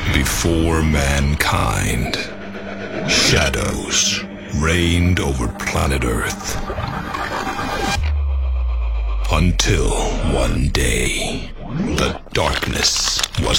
Before mankind, shadows reigned over planet Earth. Until one day, the darkness was